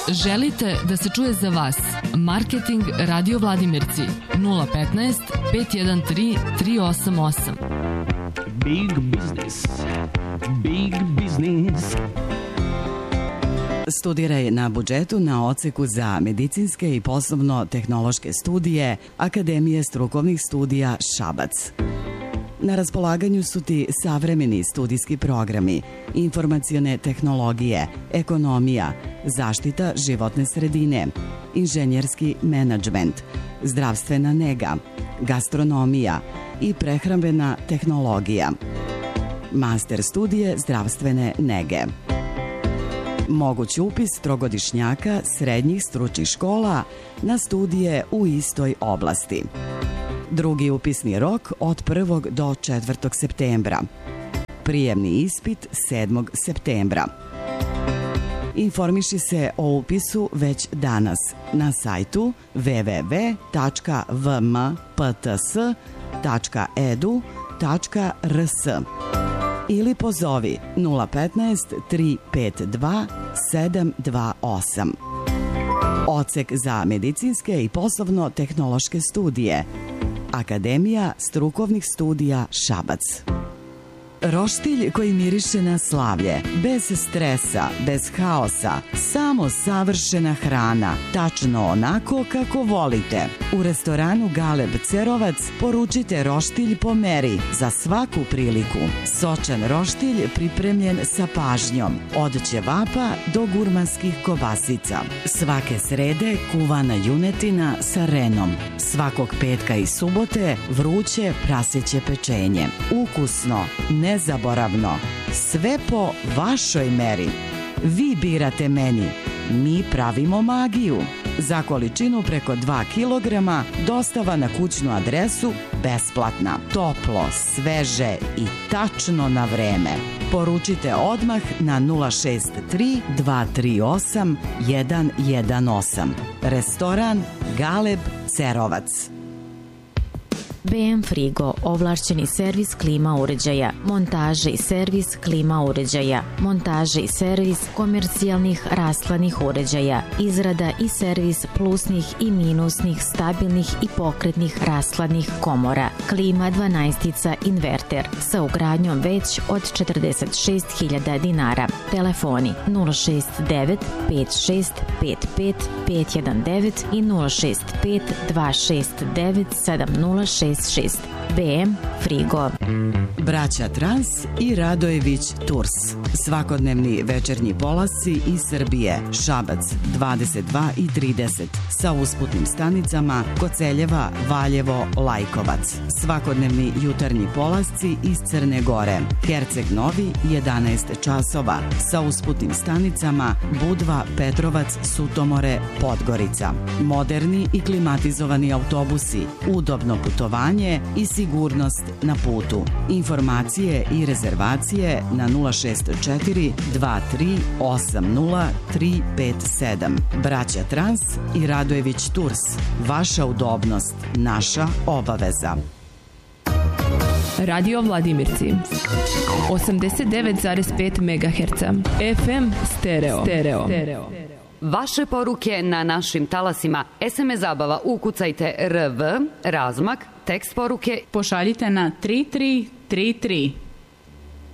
Želite da se čuje za vas? Marketing Radio Vladimirci 015 513 388. Big business. Big business. Studiraj na budžetu na odseku za medicinske i poslovno-tehnološke studije Akademije strukovnih studija Šabac. Na raspolaganju su ti savremeni studijski programi, informacione tehnologije, ekonomija, zaštita životne sredine, inženjerski menadžment, zdravstvena nega, gastronomija i prehrambena tehnologija. Master studije zdravstvene nege. Moguć upis trogodišnjaka srednjih stručnih škola na studije u istoj oblasti. Drugi upisni rok od 1. do 4. septembra. Prijemni ispit 7. septembra. Informiši se o upisu već danas na sajtu www.vmpts.edu.rs ili pozovi 015 352 728. Odsek za medicinske i poslovno-tehnološke studije. Akademija strukovnih studija Šabac. Roštilj koji miriše na slavlje, bez stresa, bez haosa, samo savršena hrana, tačno onako kako volite. U restoranu Galeb Cerovac poručite roštilj po meri za svaku priliku. Sočan roštilj pripremljen sa pažnjom, od ćevapa do gurmanskih kobasica. Svake srede kuvana junetina sa renom. Svakog petka i subote vruće praseće pečenje. Ukusno, nezaboravno, sve po vašoj meri. Vi birate meni, mi pravimo magiju. Za količinu preko 2 kilograma dostava na kućnu adresu besplatna. Toplo, sveže i tačno na vreme. Poručite odmah na 063 238 118. Restoran Galeb Cerovac. BM Frigo, ovlašćeni servis klima uređaja, montaže i servis klima uređaja, montaže i servis komercijalnih rastlanih uređaja, izrada i servis plusnih i minusnih, stabilnih i pokretnih rastlanih komora, klima 12-ica inverter sa ugradnjom već od 46.000 dinara. Telefoni 069 56 55 519 i 065 269 706. BM Frigo. Braća Trans i Radojević Tours. Svakodnevni večernji polasci iz Srbije. Šabac 22 i 30 sa usputnim stanicama Koceljeva, Valjevo, Lajkovac. Svakodnevni jutarnji polasci iz Crne Gore. Herceg Novi 11 časova sa usputnim stanicama Budva, Petrovac, Sutomore, Podgorica. Moderni i klimatizovani autobusi, udobno putovanje i sigurnost na putu. Informacije i rezervacije na 064 2380 357. Braća Trans i Radojević Tours. Vaša udobnost, naša obaveza. Radio Vladimirci 89,5 MHz FM stereo. Vaše poruke na našim talasima. SMS zabava ukucajte RV, razmak, tekst poruke pošaljite na 3333.